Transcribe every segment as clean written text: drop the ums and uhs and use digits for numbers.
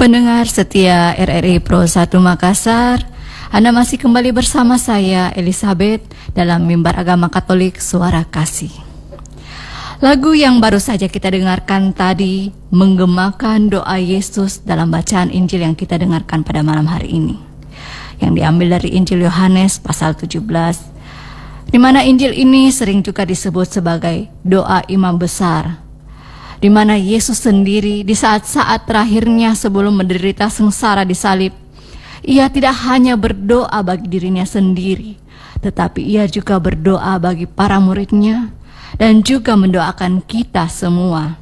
Pendengar setia RRI Pro 1 Makassar, Anda masih kembali bersama saya Elizabeth dalam Mimbar Agama Katolik Suara Kasih. Lagu yang baru saja kita dengarkan tadi menggemakan doa Yesus dalam bacaan Injil yang kita dengarkan pada malam hari ini, yang diambil dari Injil Yohanes pasal 17, di mana Injil ini sering juga disebut sebagai doa imam besar, di mana Yesus sendiri di saat-saat terakhirnya sebelum menderita sengsara di salib, ia tidak hanya berdoa bagi dirinya sendiri, tetapi ia juga berdoa bagi para muridnya dan juga mendoakan kita semua.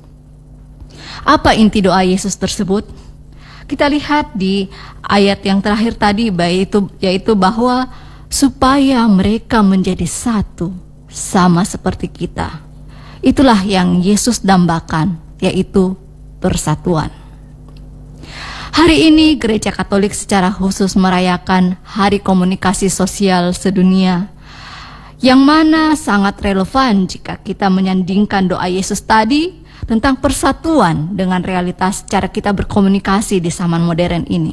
Apa inti doa Yesus tersebut? Kita lihat di ayat yang terakhir tadi, yaitu bahwa supaya mereka menjadi satu sama seperti kita. Itulah yang Yesus dambakan, yaitu persatuan. Hari ini Gereja Katolik secara khusus merayakan Hari Komunikasi Sosial Sedunia, yang mana sangat relevan jika kita menyandingkan doa Yesus tadi tentang persatuan dengan realitas cara kita berkomunikasi di zaman modern ini.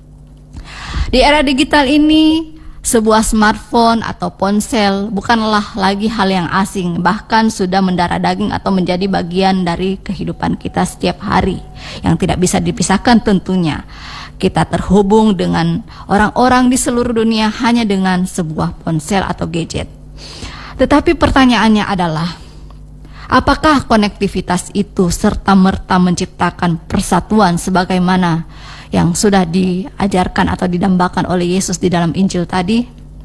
Di era digital ini, sebuah smartphone atau ponsel bukanlah lagi hal yang asing, bahkan sudah mendarah daging atau menjadi bagian dari kehidupan kita setiap hari, yang tidak bisa dipisahkan tentunya. Kita terhubung dengan orang-orang di seluruh dunia hanya dengan sebuah ponsel atau gadget. Tetapi pertanyaannya adalah, apakah konektivitas itu serta-merta menciptakan persatuan sebagaimana yang sudah diajarkan atau didambakan oleh Yesus di dalam Injil tadi?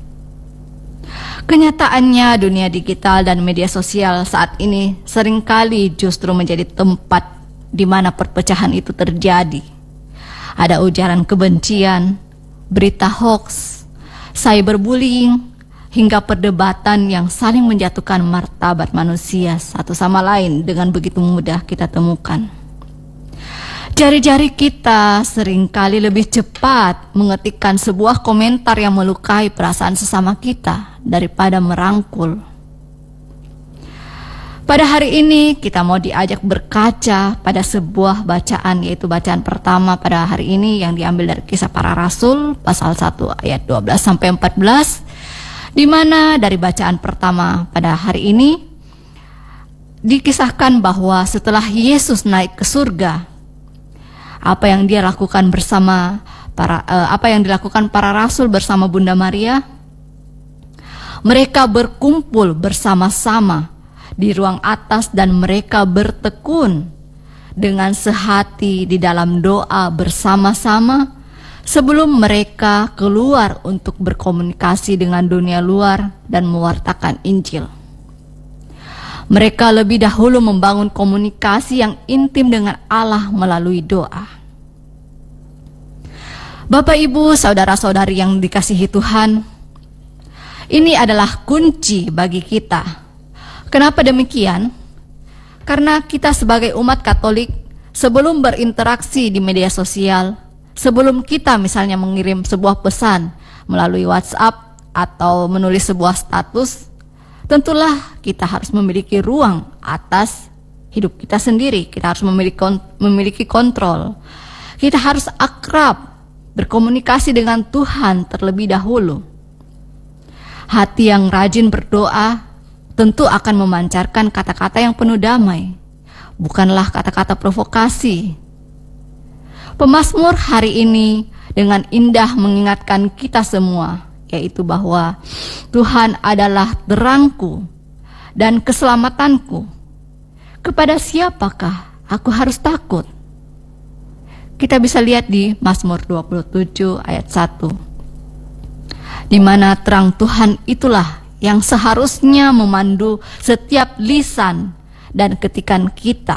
Kenyataannya dunia digital dan media sosial saat ini seringkali justru menjadi tempat di mana perpecahan itu terjadi. Ada ujaran kebencian, berita hoax, cyberbullying, hingga perdebatan yang saling menjatuhkan martabat manusia satu sama lain dengan begitu mudah kita temukan. Jari-jari kita seringkali lebih cepat mengetikkan sebuah komentar yang melukai perasaan sesama kita daripada merangkul. Pada hari ini kita mau diajak berkaca pada sebuah bacaan, yaitu bacaan pertama pada hari ini yang diambil dari Kisah Para Rasul pasal 1 ayat 12 sampai 14. Di mana dari bacaan pertama pada hari ini dikisahkan bahwa setelah Yesus naik ke surga, apa yang dilakukan para rasul bersama Bunda Maria? Mereka berkumpul bersama-sama di ruang atas dan mereka bertekun dengan sehati di dalam doa bersama-sama sebelum mereka keluar untuk berkomunikasi dengan dunia luar dan mewartakan Injil. Mereka lebih dahulu membangun komunikasi yang intim dengan Allah melalui doa. Bapak, Ibu, saudara-saudari yang dikasihi Tuhan, ini adalah kunci bagi kita. Kenapa demikian? Karena kita sebagai umat Katolik, sebelum berinteraksi di media sosial, sebelum kita misalnya mengirim sebuah pesan melalui WhatsApp atau menulis sebuah status, tentulah kita harus memiliki ruang atas hidup kita sendiri. Kita harus memiliki kontrol. Kita harus akrab, berkomunikasi dengan Tuhan terlebih dahulu. Hati yang rajin berdoa tentu akan memancarkan kata-kata yang penuh damai, bukanlah kata-kata provokasi. Pemazmur hari ini dengan indah mengingatkan kita semua, yaitu bahwa Tuhan adalah terangku dan keselamatanku. Kepada siapakah aku harus takut? Kita bisa lihat di Mazmur 27 ayat 1, di mana terang Tuhan itulah yang seharusnya memandu setiap lisan dan ketikan kita.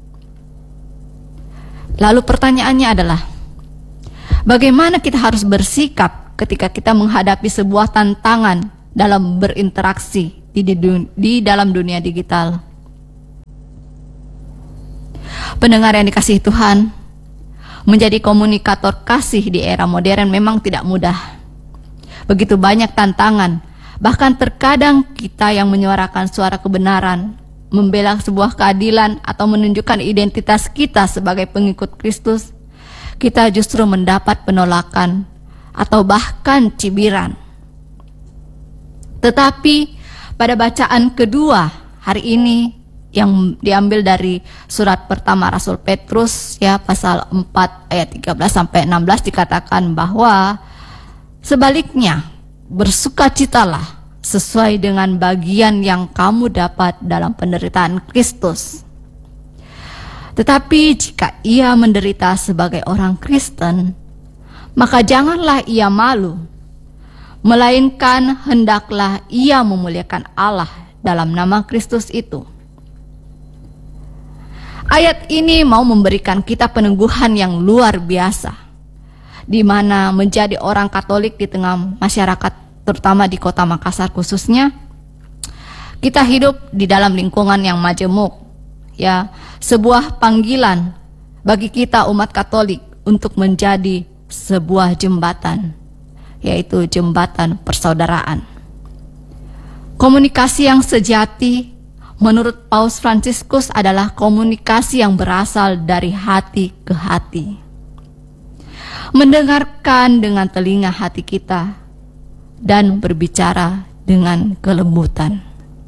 Lalu pertanyaannya adalah, bagaimana kita harus bersikap ketika kita menghadapi sebuah tantangan dalam berinteraksi di dalam dunia digital? Pendengar yang dikasihi Tuhan, menjadi komunikator kasih di era modern memang tidak mudah. Begitu banyak tantangan, bahkan terkadang kita yang menyuarakan suara kebenaran, membela sebuah keadilan atau menunjukkan identitas kita sebagai pengikut Kristus, kita justru mendapat penolakan atau bahkan cibiran. Tetapi pada bacaan kedua hari ini yang diambil dari surat pertama Rasul Petrus pasal 4 ayat 13 sampai 16 dikatakan bahwa sebaliknya bersukacitalah sesuai dengan bagian yang kamu dapat dalam penderitaan Kristus. Tetapi jika ia menderita sebagai orang Kristen, maka janganlah ia malu, melainkan hendaklah ia memuliakan Allah dalam nama Kristus itu. Ayat ini mau memberikan kita peneguhan yang luar biasa, di mana menjadi orang Katolik di tengah masyarakat, terutama di kota Makassar khususnya, kita hidup di dalam lingkungan yang majemuk, sebuah panggilan bagi kita umat Katolik untuk menjadi sebuah jembatan, yaitu jembatan persaudaraan. Komunikasi yang sejati menurut Paus Fransiskus adalah komunikasi yang berasal dari hati ke hati. Mendengarkan dengan telinga hati kita dan berbicara dengan kelembutan.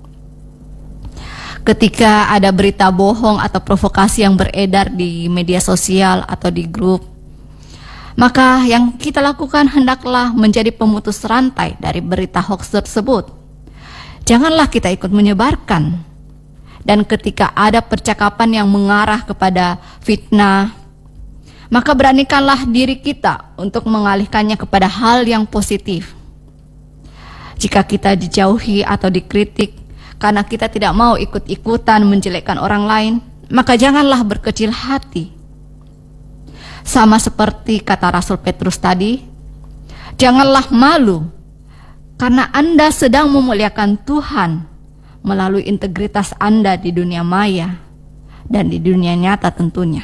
Ketika ada berita bohong atau provokasi yang beredar di media sosial atau di grup, maka yang kita lakukan hendaklah menjadi pemutus rantai dari berita hoax tersebut. Janganlah kita ikut menyebarkan. Dan ketika ada percakapan yang mengarah kepada fitnah, maka beranikanlah diri kita untuk mengalihkannya kepada hal yang positif. Jika kita dijauhi atau dikritik karena kita tidak mau ikut-ikutan menjelekkan orang lain, maka janganlah berkecil hati. Sama seperti kata Rasul Petrus tadi, janganlah malu karena Anda sedang memuliakan Tuhan melalui integritas Anda di dunia maya dan di dunia nyata tentunya.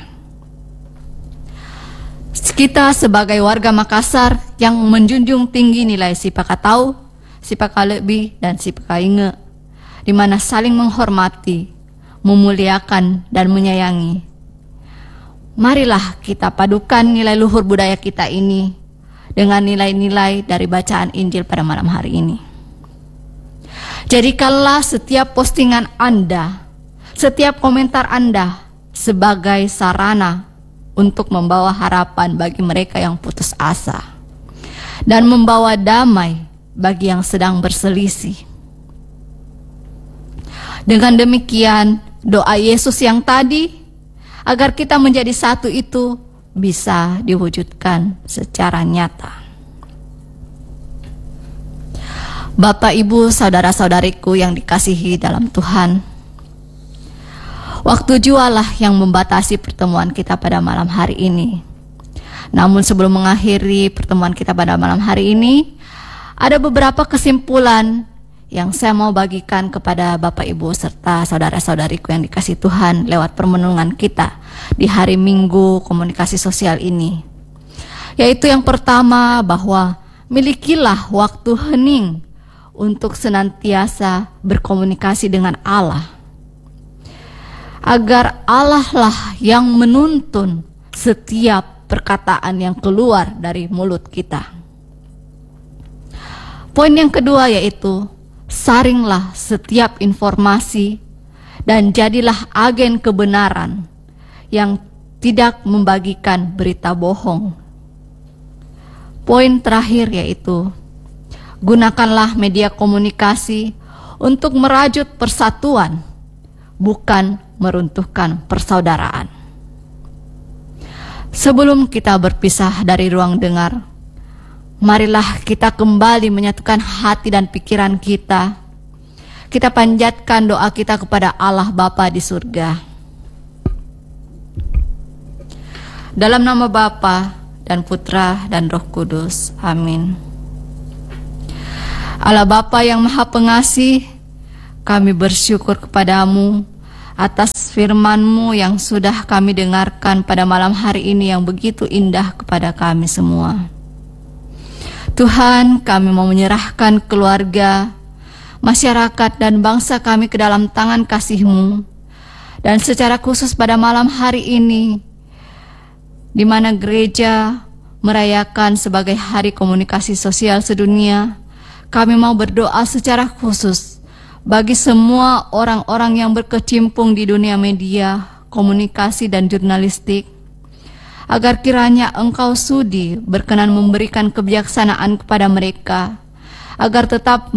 Kita sebagai warga Makassar yang menjunjung tinggi nilai sipakatau, sipakalebi, dan sipakainge, di mana saling menghormati, memuliakan, dan menyayangi. Marilah kita padukan nilai luhur budaya kita ini dengan nilai-nilai dari bacaan Injil pada malam hari ini. Jadikanlah setiap postingan Anda, setiap komentar Anda sebagai sarana untuk membawa harapan bagi mereka yang putus asa dan membawa damai bagi yang sedang berselisih. Dengan demikian, doa Yesus yang tadi agar kita menjadi satu itu bisa diwujudkan secara nyata. Bapak, Ibu, saudara-saudariku yang dikasihi dalam Tuhan, waktu jualah yang membatasi pertemuan kita pada malam hari ini. Namun sebelum mengakhiri pertemuan kita pada malam hari ini, ada beberapa kesimpulan yang saya mau bagikan kepada Bapak, Ibu, serta saudara-saudariku yang dikasihi Tuhan lewat permenungan kita di hari Minggu komunikasi sosial ini. Yaitu yang pertama, bahwa milikilah waktu hening untuk senantiasa berkomunikasi dengan Allah, agar Allah lah yang menuntun setiap perkataan yang keluar dari mulut kita. Poin yang kedua yaitu saringlah setiap informasi dan jadilah agen kebenaran yang tidak membagikan berita bohong. Poin terakhir yaitu gunakanlah media komunikasi untuk merajut persatuan, bukan meruntuhkan persaudaraan. Sebelum kita berpisah dari ruang dengar, marilah kita kembali menyatukan hati dan pikiran kita. Kita panjatkan doa kita kepada Allah Bapa di surga. Dalam nama Bapa dan Putra dan Roh Kudus. Amin. Allah Bapa yang Maha Pengasih, kami bersyukur kepadamu atas firman-Mu yang sudah kami dengarkan pada malam hari ini yang begitu indah kepada kami semua. Tuhan, kami mau menyerahkan keluarga, masyarakat, dan bangsa kami ke dalam tangan kasih-Mu. Dan secara khusus pada malam hari ini, di mana gereja merayakan sebagai Hari Komunikasi Sosial Sedunia, kami mau berdoa secara khusus bagi semua orang-orang yang berkecimpung di dunia media, komunikasi, dan jurnalistik, agar kiranya Engkau sudi berkenan memberikan kebijaksanaan kepada mereka, agar tetap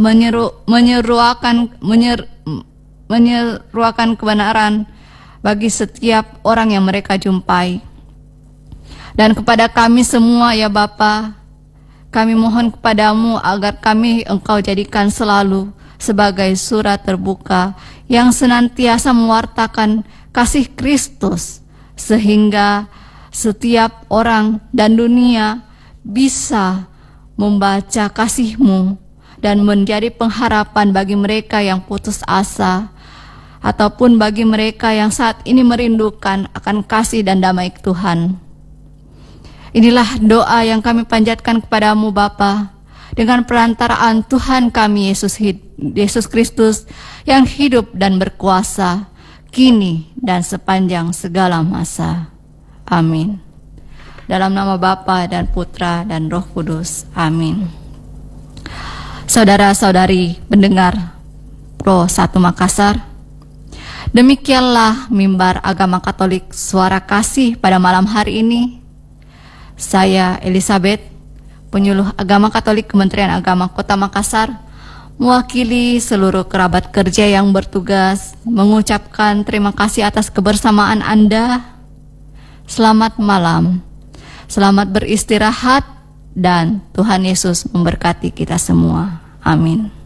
menyeruakan kebenaran bagi setiap orang yang mereka jumpai. Dan kepada kami semua ya Bapa, kami mohon kepadamu agar kami Engkau jadikan selalu sebagai surat terbuka yang senantiasa mewartakan kasih Kristus, sehingga setiap orang dan dunia bisa membaca kasih-Mu dan menjadi pengharapan bagi mereka yang putus asa, ataupun bagi mereka yang saat ini merindukan akan kasih dan damai Tuhan. Inilah doa yang kami panjatkan kepadamu Bapa, dengan perantaraan Tuhan kami Yesus Kristus yang hidup dan berkuasa, kini dan sepanjang segala masa. Amin. Dalam nama Bapa dan Putra dan Roh Kudus. Amin. Saudara-saudari pendengar Pro 1 Makassar, demikianlah mimbar agama Katolik Suara Kasih pada malam hari ini. Saya Elizabeth, penyuluh agama Katolik Kementerian Agama Kota Makassar, mewakili seluruh kerabat kerja yang bertugas, mengucapkan terima kasih atas kebersamaan Anda. Selamat malam, selamat beristirahat, dan Tuhan Yesus memberkati kita semua. Amin.